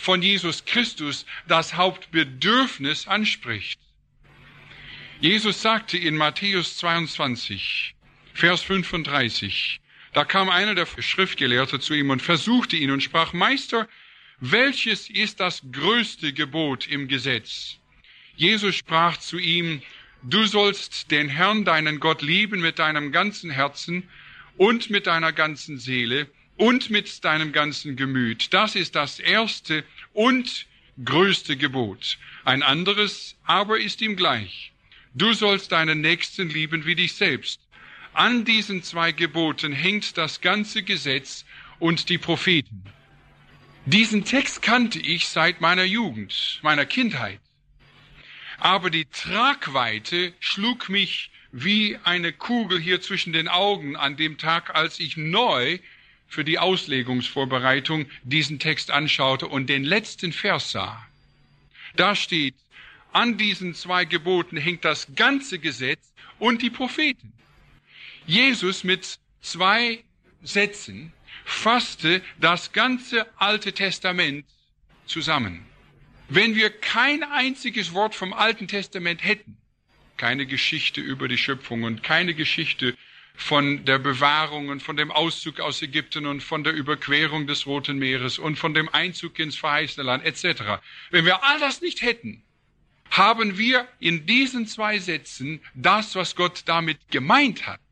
von Jesus Christus das Hauptbedürfnis anspricht. Jesus sagte in Matthäus 22, Vers 35, da kam einer der Schriftgelehrten zu ihm und versuchte ihn und sprach, Meister, welches ist das größte Gebot im Gesetz? Jesus sprach zu ihm, du sollst den Herrn, deinen Gott, lieben mit deinem ganzen Herzen und mit deiner ganzen Seele und mit deinem ganzen Gemüt. Das ist das erste und größte Gebot. Ein anderes aber ist ihm gleich. Du sollst deinen Nächsten lieben wie dich selbst. An diesen zwei Geboten hängt das ganze Gesetz und die Propheten. Diesen Text kannte ich seit meiner Jugend, meiner Kindheit. Aber die Tragweite schlug mich wie eine Kugel hier zwischen den Augen an dem Tag, als ich neu für die Auslegungsvorbereitung diesen Text anschaute und den letzten Vers sah. Da steht, an diesen zwei Geboten hängt das ganze Gesetz und die Propheten. Jesus mit zwei Sätzen fasste das ganze Alte Testament zusammen. Wenn wir kein einziges Wort vom Alten Testament hätten, keine Geschichte über die Schöpfung und keine Geschichte von der Bewahrung und von dem Auszug aus Ägypten und von der Überquerung des Roten Meeres und von dem Einzug ins verheißene Land etc. Wenn wir all das nicht hätten, haben wir in diesen zwei Sätzen das, was Gott damit gemeint hat.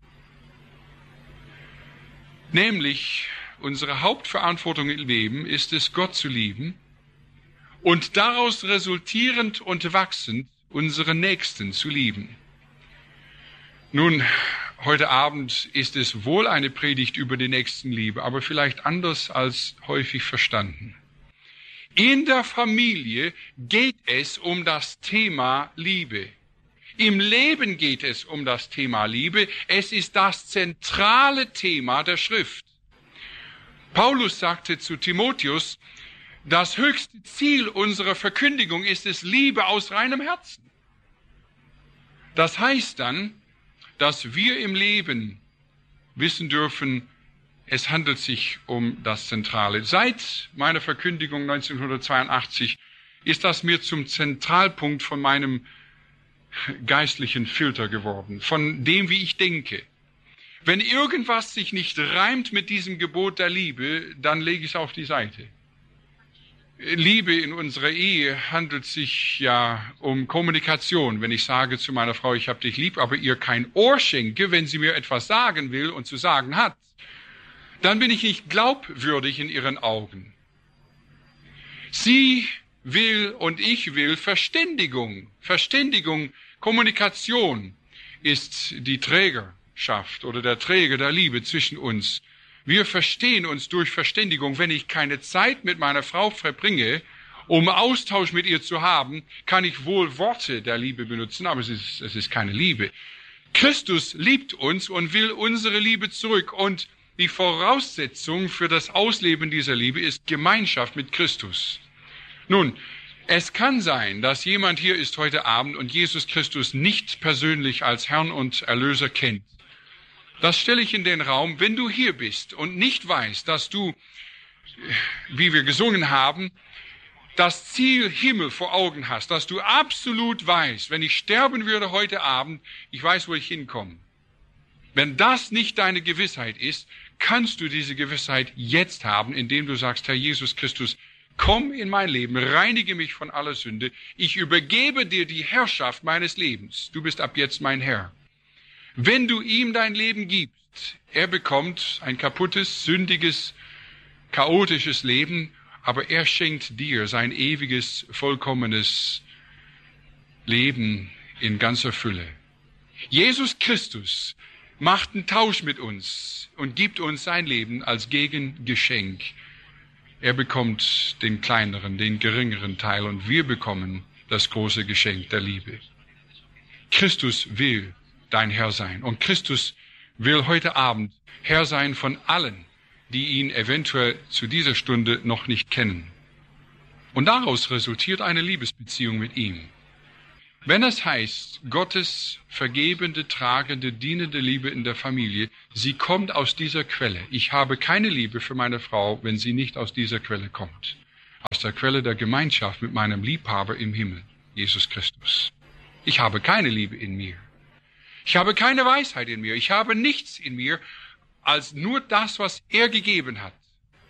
Nämlich, unsere Hauptverantwortung im Leben ist es, Gott zu lieben und daraus resultierend und wachsend unsere Nächsten zu lieben. Nun, heute Abend ist es wohl eine Predigt über die Nächstenliebe, aber vielleicht anders als häufig verstanden. In der Familie geht es um das Thema Liebe. Im Leben geht es um das Thema Liebe. Es ist das zentrale Thema der Schrift. Paulus sagte zu Timotheus, das höchste Ziel unserer Verkündigung ist es, Liebe aus reinem Herzen. Das heißt dann, dass wir im Leben wissen dürfen, es handelt sich um das Zentrale. Seit meiner Verkündigung 1982 ist das mir zum Zentralpunkt von meinem geistlichen Filter geworden, von dem, wie ich denke. Wenn irgendwas sich nicht reimt mit diesem Gebot der Liebe, dann lege ich es auf die Seite. Liebe in unserer Ehe handelt sich ja um Kommunikation. Wenn ich sage zu meiner Frau, ich habe dich lieb, aber ihr kein Ohr schenke, wenn sie mir etwas sagen will und zu sagen hat, dann bin ich nicht glaubwürdig in ihren Augen. Sie will und ich will Verständigung. Verständigung, Kommunikation ist die Trägerschaft oder der Träger der Liebe zwischen uns. Wir verstehen uns durch Verständigung. Wenn ich keine Zeit mit meiner Frau verbringe, um Austausch mit ihr zu haben, kann ich wohl Worte der Liebe benutzen, aber es ist keine Liebe. Christus liebt uns und will unsere Liebe zurück. Und die Voraussetzung für das Ausleben dieser Liebe ist Gemeinschaft mit Christus. Nun, es kann sein, dass jemand hier ist heute Abend und Jesus Christus nicht persönlich als Herrn und Erlöser kennt. Das stelle ich in den Raum, wenn du hier bist und nicht weißt, dass du, wie wir gesungen haben, das Ziel Himmel vor Augen hast, dass du absolut weißt, wenn ich sterben würde heute Abend, ich weiß, wo ich hinkomme. Wenn das nicht deine Gewissheit ist, kannst du diese Gewissheit jetzt haben, indem du sagst, Herr Jesus Christus, komm in mein Leben, reinige mich von aller Sünde, ich übergebe dir die Herrschaft meines Lebens, du bist ab jetzt mein Herr. Wenn du ihm dein Leben gibst, er bekommt ein kaputtes, sündiges, chaotisches Leben, aber er schenkt dir sein ewiges, vollkommenes Leben in ganzer Fülle. Jesus Christus macht einen Tausch mit uns und gibt uns sein Leben als Gegengeschenk. Er bekommt den kleineren, den geringeren Teil und wir bekommen das große Geschenk der Liebe. Christus will dein Herr sein und Christus will heute Abend Herr sein von allen, die ihn eventuell zu dieser Stunde noch nicht kennen. Und daraus resultiert eine Liebesbeziehung mit ihm. Wenn es heißt, Gottes vergebende, tragende, dienende Liebe in der Familie, sie kommt aus dieser Quelle. Ich habe keine Liebe für meine Frau, wenn sie nicht aus dieser Quelle kommt. aus der Quelle der Gemeinschaft mit meinem Liebhaber im Himmel, Jesus Christus. Ich habe keine Liebe in mir. Ich habe keine Weisheit in mir. Ich habe nichts in mir als nur das, was er gegeben hat.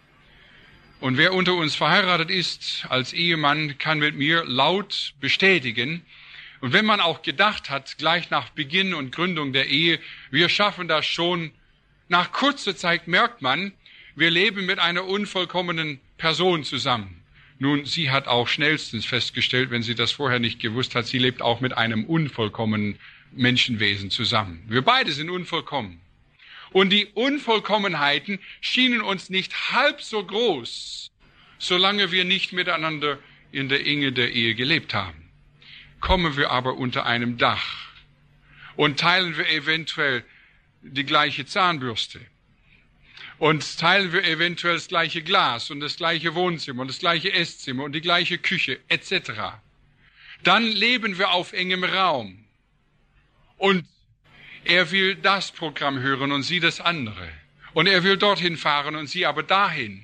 Und wer unter uns verheiratet ist als Ehemann, kann mit mir laut bestätigen. Und wenn man auch gedacht hat, gleich nach Beginn und Gründung der Ehe, wir schaffen das schon, nach kurzer Zeit merkt man, wir leben mit einer unvollkommenen Person zusammen. Nun, sie hat auch schnellstens festgestellt, wenn sie das vorher nicht gewusst hat, sie lebt auch mit einem unvollkommenen Menschenwesen zusammen. Wir beide sind unvollkommen. Und die Unvollkommenheiten schienen uns nicht halb so groß, solange wir nicht miteinander in der Enge der Ehe gelebt haben. Kommen wir aber unter einem Dach und teilen wir eventuell die gleiche Zahnbürste und teilen wir eventuell das gleiche Glas und das gleiche Wohnzimmer und das gleiche Esszimmer und die gleiche Küche etc., dann leben wir auf engem Raum. Und er will das Programm hören und sie das andere. Und er will dorthin fahren und sie aber dahin.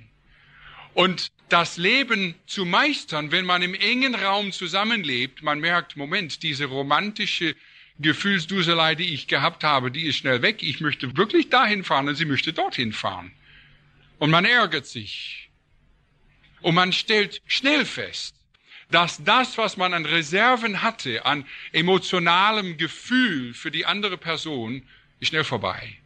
Und das Leben zu meistern, wenn man im engen Raum zusammenlebt, man merkt, Moment, diese romantische Gefühlsduselei, die ich gehabt habe, die ist schnell weg. Ich möchte wirklich dahin fahren und sie möchte dorthin fahren. Und man ärgert sich. Und man stellt schnell fest, dass das, was man an Reserven hatte, an emotionalem Gefühl für die andere Person, ist schnell vorbei.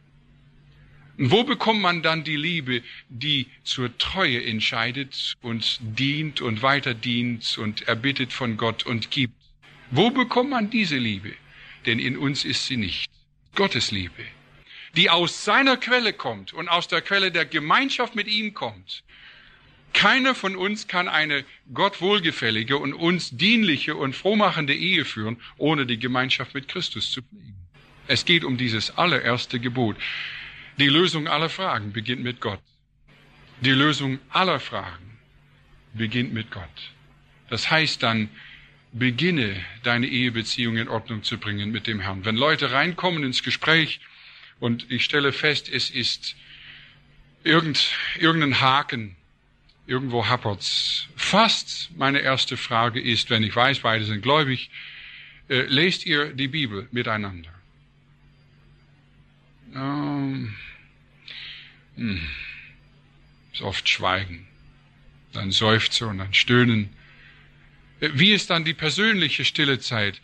Und wo bekommt man dann die Liebe, die zur Treue entscheidet und dient und weiter dient und erbittet von Gott und gibt? Wo bekommt man diese Liebe? Denn in uns ist sie nicht. Gottes Liebe, die aus seiner Quelle kommt und aus der Quelle der Gemeinschaft mit ihm kommt. Keiner von uns kann eine Gott wohlgefällige und uns dienliche und frohmachende Ehe führen, ohne die Gemeinschaft mit Christus zu pflegen. Es geht um dieses allererste Gebot. Die Lösung aller Fragen beginnt mit Gott. Die Lösung aller Fragen beginnt mit Gott. Das heißt dann, beginne deine Ehebeziehung in Ordnung zu bringen mit dem Herrn. Wenn Leute reinkommen ins Gespräch und ich stelle fest, es ist irgendein Haken, irgendwo happert's. Fast meine erste Frage ist, wenn ich weiß, beide sind gläubig, lest ihr die Bibel miteinander? Ist oft Schweigen, dann Seufzer und dann Stöhnen. Wie ist dann die persönliche stille Zeit?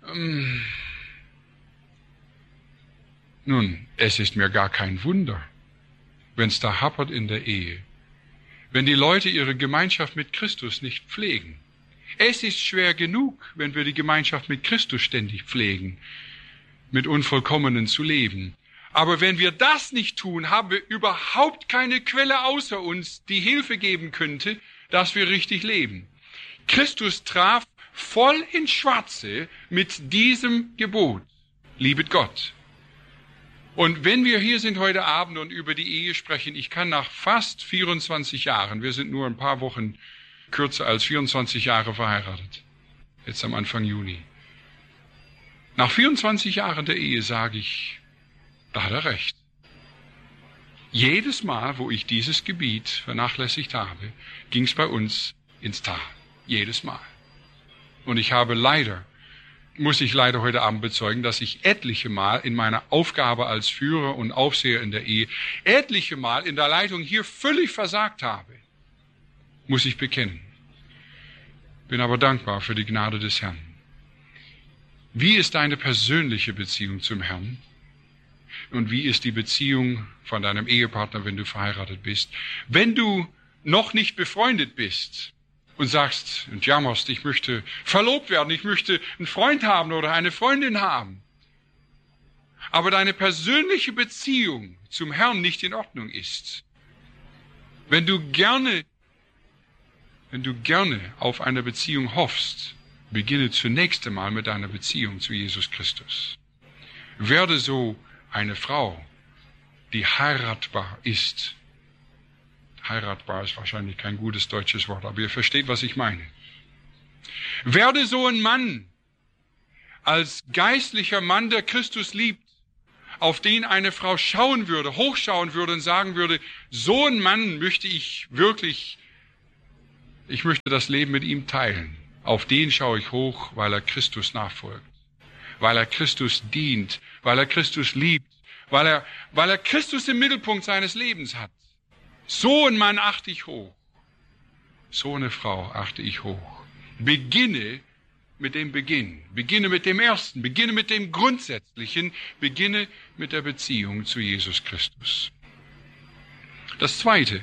Nun, es ist mir gar kein Wunder, wenn es da happert in der Ehe. Wenn die Leute ihre Gemeinschaft mit Christus nicht pflegen. Es ist schwer genug, wenn wir die Gemeinschaft mit Christus ständig pflegen, mit Unvollkommenen zu leben. Aber wenn wir das nicht tun, haben wir überhaupt keine Quelle außer uns, die Hilfe geben könnte, dass wir richtig leben. Christus traf voll ins Schwarze mit diesem Gebot. Liebet Gott. Und wenn wir hier sind heute Abend und über die Ehe sprechen, ich kann nach fast 24 Jahren, wir sind nur ein paar Wochen kürzer als 24 Jahre verheiratet, jetzt am Anfang Juni. Nach 24 Jahren der Ehe sage ich, da hat er recht. Jedes Mal, wo ich dieses Gebiet vernachlässigt habe, ging es bei uns ins Tal. Jedes Mal. Und ich habe muss ich leider heute Abend bezeugen, dass ich etliche Mal in meiner Aufgabe als Führer und Aufseher in der Ehe, etliche Mal in der Leitung hier völlig versagt habe. Muss ich bekennen. Bin aber dankbar für die Gnade des Herrn. Wie ist deine persönliche Beziehung zum Herrn? Und wie ist die Beziehung von deinem Ehepartner, wenn du verheiratet bist? Wenn du noch nicht befreundet bist und sagst und jammerst, ich möchte verlobt werden, ich möchte einen Freund haben oder eine Freundin haben, aber deine persönliche Beziehung zum Herrn nicht in Ordnung ist, wenn du gerne auf eine Beziehung hoffst, beginne zunächst einmal mit deiner Beziehung zu Jesus Christus. Werde so eine Frau, die heiratbar ist. Heiratbar ist wahrscheinlich kein gutes deutsches Wort, aber ihr versteht, was ich meine. Werde so ein Mann, als geistlicher Mann, der Christus liebt, auf den eine Frau schauen würde, hochschauen würde und sagen würde, so ein Mann möchte ich wirklich Ich möchte das Leben mit ihm teilen. Auf den schaue ich hoch, weil er Christus nachfolgt, weil er Christus dient, weil er Christus liebt, weil er Christus im Mittelpunkt seines Lebens hat. So einen Mann achte ich hoch. So eine Frau achte ich hoch. Beginne mit dem Beginn. Beginne mit dem Ersten. Beginne mit dem Grundsätzlichen. Beginne mit der Beziehung zu Jesus Christus. Das Zweite.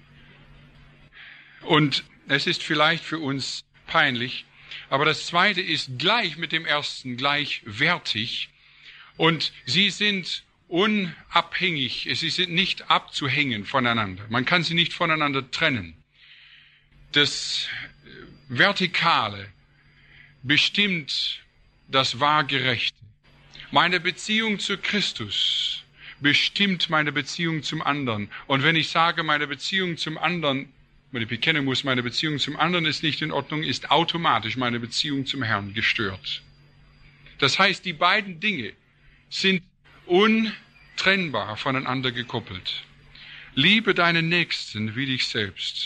Und es ist vielleicht für uns peinlich, aber das Zweite ist gleich mit dem Ersten gleichwertig. Und sie sind unabhängig. Sie sind nicht abzuhängen voneinander. Man kann sie nicht voneinander trennen. Das Vertikale bestimmt das Waagerechte. Meine Beziehung zu Christus bestimmt meine Beziehung zum anderen. Und wenn ich sage, meine Beziehung zum anderen, wenn ich bekennen muss, meine Beziehung zum anderen ist nicht in Ordnung, ist automatisch meine Beziehung zum Herrn gestört. Das heißt, die beiden Dinge sind untrennbar voneinander gekoppelt. Liebe deinen Nächsten wie dich selbst.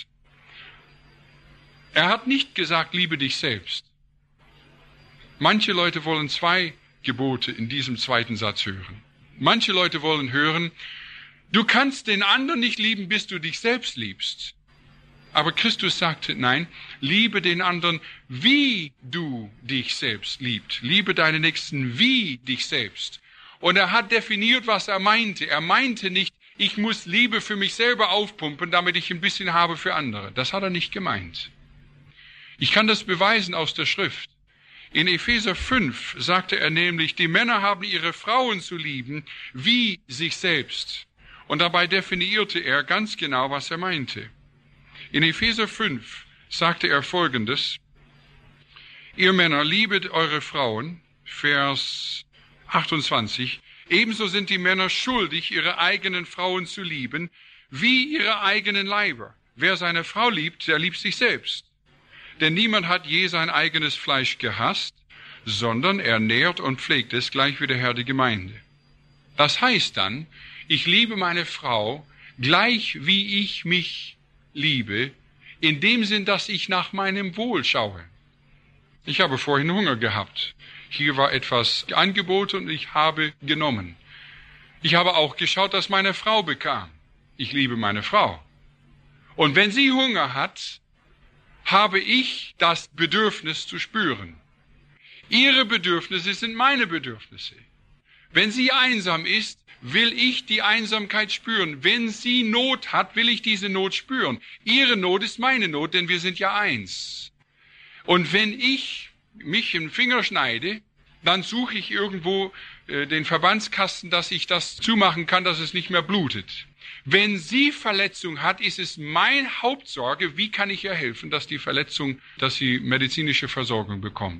Er hat nicht gesagt, liebe dich selbst. Manche Leute wollen zwei Gebote in diesem zweiten Satz hören. Manche Leute wollen hören, du kannst den anderen nicht lieben, bis du dich selbst liebst. Aber Christus sagte, nein, liebe den anderen, wie du dich selbst liebst. Liebe deinen Nächsten wie dich selbst. Und er hat definiert, was er meinte. Er meinte nicht, ich muss Liebe für mich selber aufpumpen, damit ich ein bisschen habe für andere. Das hat er nicht gemeint. Ich kann das beweisen aus der Schrift. In Epheser 5 sagte er nämlich, die Männer haben ihre Frauen zu lieben wie sich selbst. Und dabei definierte er ganz genau, was er meinte. In Epheser 5 sagte er Folgendes, ihr Männer, liebet eure Frauen, Vers 28, ebenso sind die Männer schuldig, ihre eigenen Frauen zu lieben, wie ihre eigenen Leiber. Wer seine Frau liebt, der liebt sich selbst. Denn niemand hat je sein eigenes Fleisch gehasst, sondern er nährt und pflegt es, gleich wie der Herr die Gemeinde. Das heißt dann, ich liebe meine Frau, gleich wie ich mich liebe, in dem Sinn, dass ich nach meinem Wohl schaue. Ich habe vorhin Hunger gehabt. Hier war etwas angeboten und ich habe genommen. Ich habe auch geschaut, dass meine Frau bekam. Ich liebe meine Frau. Und wenn sie Hunger hat, habe ich das Bedürfnis zu spüren. Ihre Bedürfnisse sind meine Bedürfnisse. Wenn sie einsam ist, will ich die Einsamkeit spüren. Wenn sie Not hat, will ich diese Not spüren. Ihre Not ist meine Not, denn wir sind ja eins. Und wenn ich mich im Finger schneide, dann suche ich irgendwo den Verbandskasten, dass ich das zumachen kann, dass es nicht mehr blutet. Wenn sie Verletzung hat, ist es meine Hauptsorge, wie kann ich ihr helfen, dass sie medizinische Versorgung bekommt.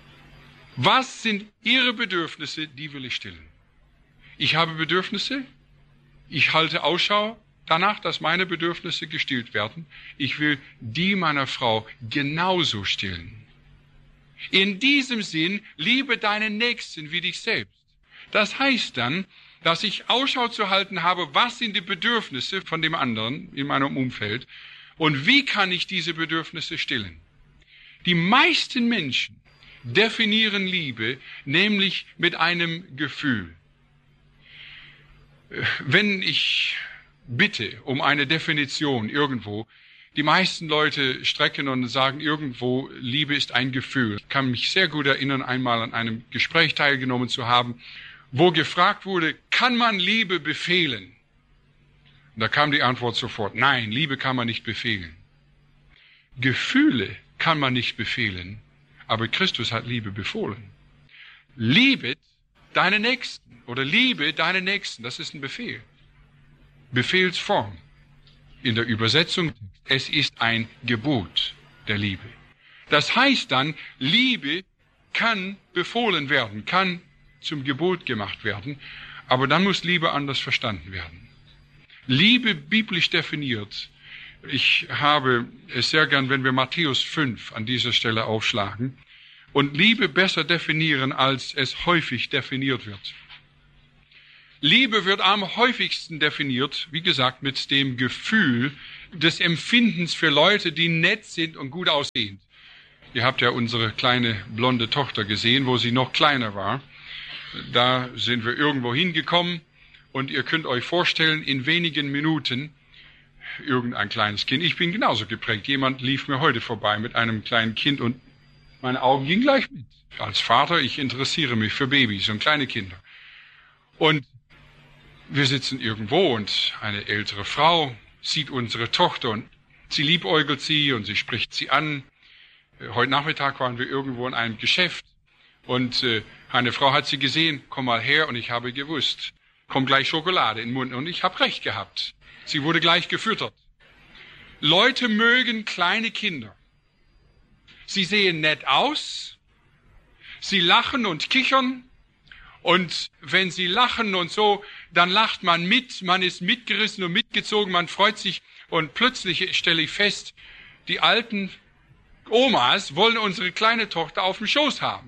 Was sind ihre Bedürfnisse, die will ich stillen. Ich habe Bedürfnisse, ich halte Ausschau danach, dass meine Bedürfnisse gestillt werden. Ich will die meiner Frau genauso stillen. In diesem Sinn, liebe deinen Nächsten wie dich selbst. Das heißt dann, dass ich Ausschau zu halten habe, was sind die Bedürfnisse von dem anderen in meinem Umfeld und wie kann ich diese Bedürfnisse stillen. Die meisten Menschen definieren Liebe nämlich mit einem Gefühl. Wenn ich bitte um eine Definition irgendwo, die meisten Leute strecken und sagen irgendwo, Liebe ist ein Gefühl. Ich kann mich sehr gut erinnern, einmal an einem Gespräch teilgenommen zu haben, wo gefragt wurde, kann man Liebe befehlen? Und da kam die Antwort sofort, nein, Liebe kann man nicht befehlen. Gefühle kann man nicht befehlen, aber Christus hat Liebe befohlen. Liebet deine Nächsten oder liebe deine Nächsten, das ist ein Befehl. Befehlsform. In der Übersetzung, es ist ein Gebot der Liebe. Das heißt dann, Liebe kann befohlen werden, kann zum Gebot gemacht werden, aber dann muss Liebe anders verstanden werden. Liebe biblisch definiert. Ich habe es sehr gern, wenn wir Matthäus 5 an dieser Stelle aufschlagen und Liebe besser definieren, als es häufig definiert wird. Liebe wird am häufigsten definiert, wie gesagt, mit dem Gefühl, des Empfindens für Leute, die nett sind und gut aussehen. Ihr habt ja unsere kleine blonde Tochter gesehen, wo sie noch kleiner war. Da sind wir irgendwo hingekommen und ihr könnt euch vorstellen, in wenigen Minuten irgendein kleines Kind. Ich bin genauso geprägt. Jemand lief mir heute vorbei mit einem kleinen Kind und meine Augen gingen gleich mit. Als Vater, ich interessiere mich für Babys und kleine Kinder. Und wir sitzen irgendwo und eine ältere Frau sieht unsere Tochter und sie liebäugelt sie und sie spricht sie an. Heute Nachmittag waren wir irgendwo in einem Geschäft und eine Frau hat sie gesehen, komm mal her, und ich habe gewusst, kommt gleich Schokolade in den Mund, und ich habe recht gehabt. Sie wurde gleich gefüttert. Leute mögen kleine Kinder. Sie sehen nett aus, sie lachen und kichern, und wenn sie lachen und so, dann lacht man mit, man ist mitgerissen und mitgezogen, man freut sich, und plötzlich stelle ich fest, die alten Omas wollen unsere kleine Tochter auf dem Schoß haben.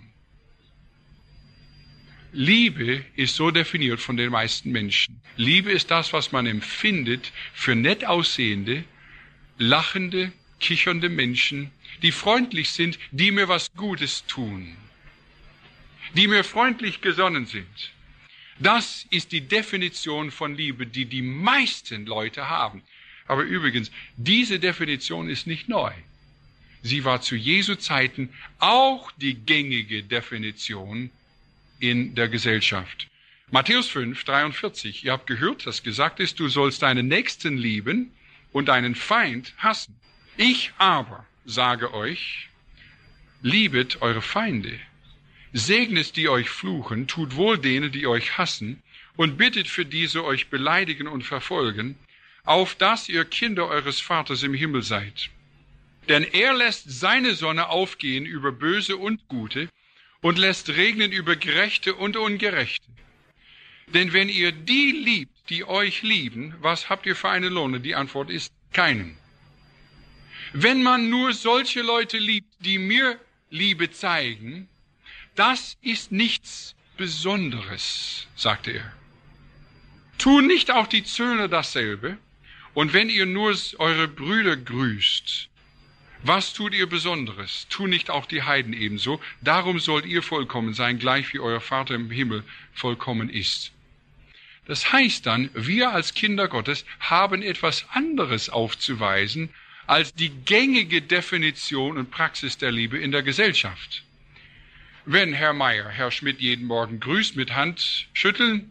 Liebe ist so definiert von den meisten Menschen. Liebe ist das, was man empfindet für nett aussehende, lachende, kichernde Menschen, die freundlich sind, die mir was Gutes tun, die mir freundlich gesonnen sind. Das ist die Definition von Liebe, die die meisten Leute haben. Aber übrigens, diese Definition ist nicht neu. Sie war zu Jesu Zeiten auch die gängige Definition in der Gesellschaft. Matthäus 5, 43. Ihr habt gehört, dass gesagt ist, du sollst deinen Nächsten lieben und deinen Feind hassen. Ich aber sage euch, liebet eure Feinde, segnet die euch fluchen, tut wohl denen, die euch hassen, und bittet für diese euch beleidigen und verfolgen, auf dass ihr Kinder eures Vaters im Himmel seid. Denn er lässt seine Sonne aufgehen über Böse und Gute und lässt regnen über Gerechte und Ungerechte. Denn wenn ihr die liebt, die euch lieben, was habt ihr für einen Lohn? Die Antwort ist keinen. Wenn man nur solche Leute liebt, die mir Liebe zeigen, das ist nichts Besonderes, sagte er. Tun nicht auch die Zöllner dasselbe? Und wenn ihr nur eure Brüder grüßt, was tut ihr Besonderes? Tun nicht auch die Heiden ebenso? Darum sollt ihr vollkommen sein, gleich wie euer Vater im Himmel vollkommen ist. Das heißt dann, wir als Kinder Gottes haben etwas anderes aufzuweisen als die gängige Definition und Praxis der Liebe in der Gesellschaft. Wenn Herr Meier, Herr Schmidt jeden Morgen grüßt mit Handschütteln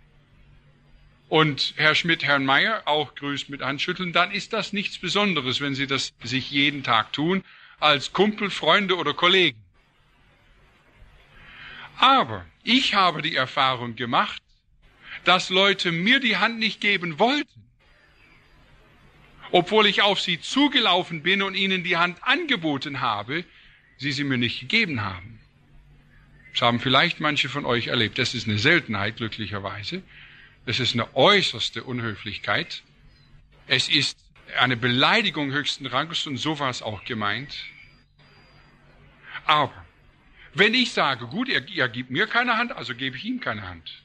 und Herr Schmidt, Herrn Meier auch grüßt mit Handschütteln, dann ist das nichts Besonderes, wenn Sie das sich jeden Tag tun, als Kumpel, Freunde oder Kollegen. Aber ich habe die Erfahrung gemacht, dass Leute mir die Hand nicht geben wollten, obwohl ich auf sie zugelaufen bin und ihnen die Hand angeboten habe, sie mir nicht gegeben haben. Das haben vielleicht manche von euch erlebt. Das ist eine Seltenheit, glücklicherweise. Das ist eine äußerste Unhöflichkeit. Es ist eine Beleidigung höchsten Ranges, und so war es auch gemeint. Aber wenn ich sage, gut, er gibt mir keine Hand, also gebe ich ihm keine Hand.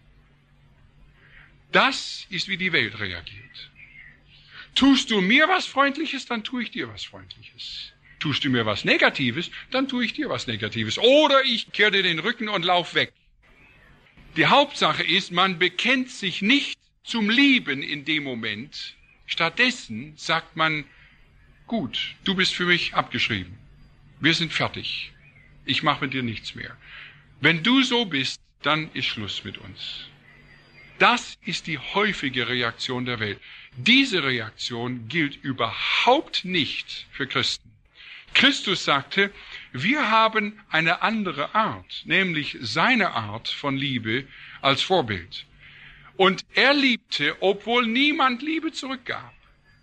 Das ist, wie die Welt reagiert. Tust du mir was Freundliches, dann tue ich dir was Freundliches. Tust du mir was Negatives, dann tue ich dir was Negatives. Oder ich kehre dir den Rücken und lauf weg. Die Hauptsache ist, man bekennt sich nicht zum Lieben in dem Moment. Stattdessen sagt man, gut, du bist für mich abgeschrieben. Wir sind fertig. Ich mache mit dir nichts mehr. Wenn du so bist, dann ist Schluss mit uns. Das ist die häufige Reaktion der Welt. Diese Reaktion gilt überhaupt nicht für Christen. Christus sagte, wir haben eine andere Art, nämlich seine Art von Liebe als Vorbild. Und er liebte, obwohl niemand Liebe zurückgab.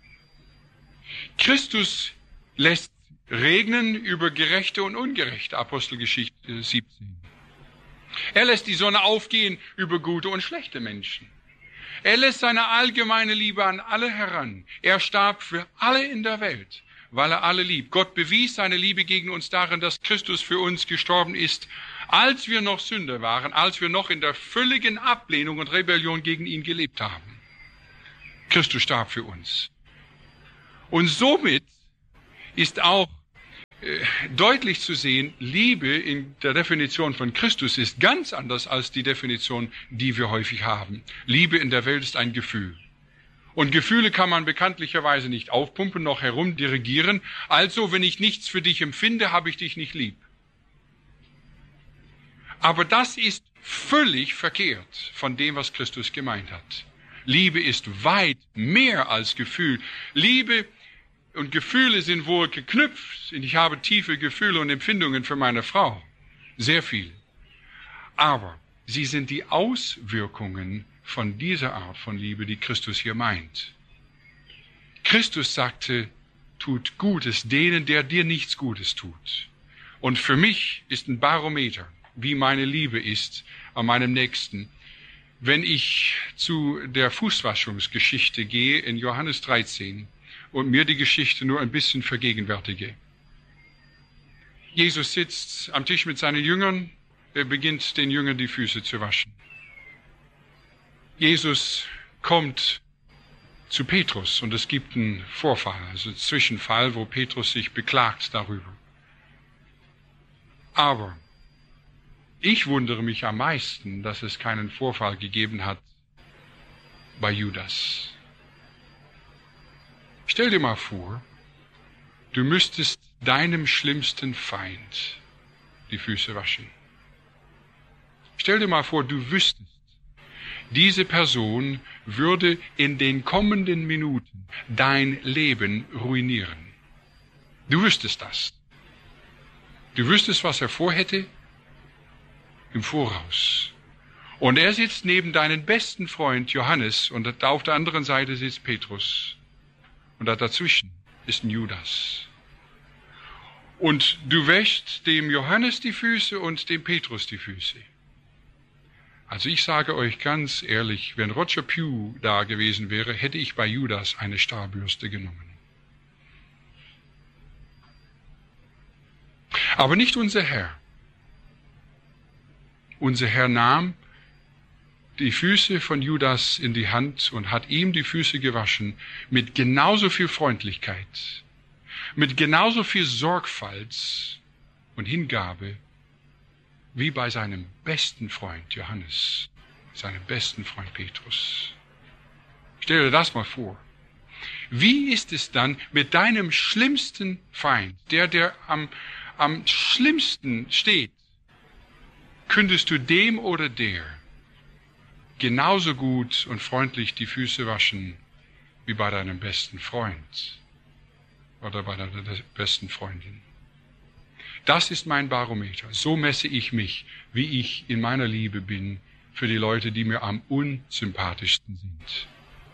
Christus lässt regnen über Gerechte und Ungerechte, Apostelgeschichte 17. Er lässt die Sonne aufgehen über gute und schlechte Menschen. Er lässt seine allgemeine Liebe an alle heran. Er starb für alle in der Welt, weil er alle liebt. Gott bewies seine Liebe gegen uns darin, dass Christus für uns gestorben ist, als wir noch Sünder waren, als wir noch in der völligen Ablehnung und Rebellion gegen ihn gelebt haben. Christus starb für uns. Und somit ist auch deutlich zu sehen, Liebe in der Definition von Christus ist ganz anders als die Definition, die wir häufig haben. Liebe in der Welt ist ein Gefühl. Und Gefühle kann man bekanntlicherweise nicht aufpumpen, noch herumdirigieren. Also, wenn ich nichts für dich empfinde, habe ich dich nicht lieb. Aber das ist völlig verkehrt von dem, was Christus gemeint hat. Liebe ist weit mehr als Gefühl. Liebe und Gefühle sind wohl geknüpft. Ich habe tiefe Gefühle und Empfindungen für meine Frau. Sehr viel. Aber sie sind die Auswirkungen von dieser Art von Liebe, die Christus hier meint. Christus sagte, tut Gutes denen, der dir nichts Gutes tut. Und für mich ist ein Barometer, wie meine Liebe ist an meinem Nächsten, wenn ich zu der Fußwaschungsgeschichte gehe in Johannes 13 und mir die Geschichte nur ein bisschen vergegenwärtige. Jesus sitzt am Tisch mit seinen Jüngern, er beginnt den Jüngern die Füße zu waschen. Jesus kommt zu Petrus und es gibt einen Vorfall, also einen Zwischenfall, wo Petrus sich beklagt darüber. Aber ich wundere mich am meisten, dass es keinen Vorfall gegeben hat bei Judas. Stell dir mal vor, du müsstest deinem schlimmsten Feind die Füße waschen. Stell dir mal vor, du wüsstest, diese Person würde in den kommenden Minuten dein Leben ruinieren. Du wüsstest das. Du wüsstest, was er vorhätte im Voraus. Und er sitzt neben deinem besten Freund Johannes und auf der anderen Seite sitzt Petrus. Und dazwischen ist ein Judas. Und du wäschst dem Johannes die Füße und dem Petrus die Füße. Also ich sage euch ganz ehrlich, wenn Roger Pugh da gewesen wäre, hätte ich bei Judas eine Starbürste genommen. Aber nicht unser Herr. Unser Herr nahm die Füße von Judas in die Hand und hat ihm die Füße gewaschen mit genauso viel Freundlichkeit, mit genauso viel Sorgfalt und Hingabe wie bei seinem besten Freund Johannes, seinem besten Freund Petrus. Stell dir das mal vor. Wie ist es dann mit deinem schlimmsten Feind, der am schlimmsten steht? Könntest du dem oder der genauso gut und freundlich die Füße waschen wie bei deinem besten Freund oder bei deiner besten Freundin? Das ist mein Barometer. So messe ich mich, wie ich in meiner Liebe bin für die Leute, die mir am unsympathischsten sind.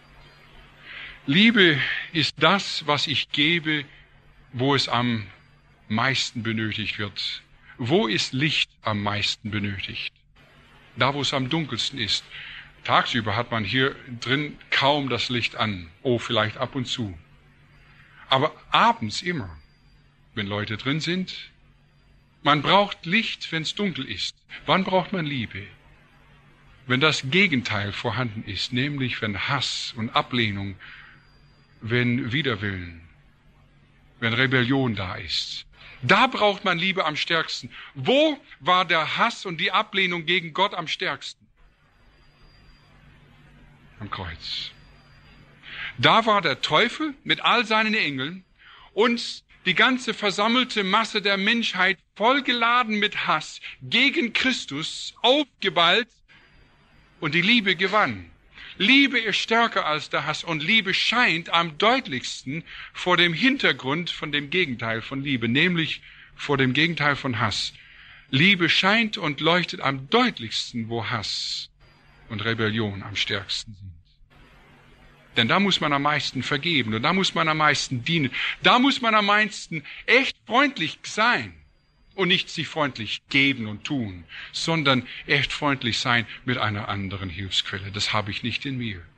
Liebe ist das, was ich gebe, wo es am meisten benötigt wird. Wo ist Licht am meisten benötigt? Da, wo es am dunkelsten ist. Tagsüber hat man hier drin kaum das Licht an. Oh, vielleicht ab und zu. Aber abends immer, wenn Leute drin sind. Man braucht Licht, wenn es dunkel ist. Wann braucht man Liebe? Wenn das Gegenteil vorhanden ist, nämlich wenn Hass und Ablehnung, wenn Widerwillen, wenn Rebellion da ist. Da braucht man Liebe am stärksten. Wo war der Hass und die Ablehnung gegen Gott am stärksten? Am Kreuz. Da war der Teufel mit all seinen Engeln und die ganze versammelte Masse der Menschheit vollgeladen mit Hass gegen Christus aufgeballt und die Liebe gewann. Liebe ist stärker als der Hass und Liebe scheint am deutlichsten vor dem Hintergrund von dem Gegenteil von Liebe, nämlich vor dem Gegenteil von Hass. Liebe scheint und leuchtet am deutlichsten, wo Hass und Rebellion am stärksten sind. Denn da muss man am meisten vergeben und da muss man am meisten dienen. Da muss man am meisten echt freundlich sein und nicht sich freundlich geben und tun, sondern echt freundlich sein mit einer anderen Hilfsquelle. Das habe ich nicht in mir.